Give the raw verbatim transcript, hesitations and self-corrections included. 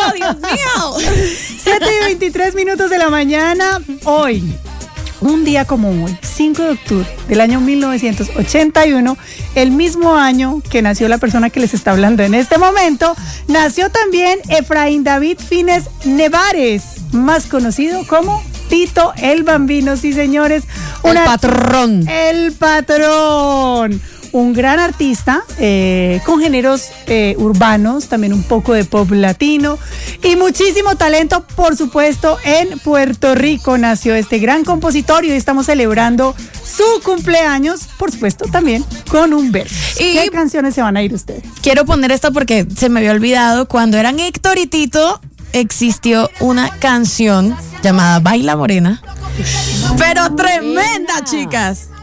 Dios mío. siete y veintitrés minutos de la mañana. Hoy, un día como hoy, cinco de octubre del año mil novecientos ochenta y uno, el mismo año que nació la persona que les está hablando en este momento, nació también Efraín David Fines Nevares, más conocido como Tito el Bambino. Sí, señores. Una, el patrón. El patrón. Un gran artista, eh, con géneros eh, urbanos, también un poco de pop latino y muchísimo talento, por supuesto. En Puerto Rico nació este gran compositor y hoy estamos celebrando su cumpleaños, por supuesto, también con un verso. Y ¿qué canciones se van a ir ustedes? Quiero poner esta porque se me había olvidado. Cuando eran Héctor y Tito, existió una canción llamada Baila Morena, pero tremenda, chicas.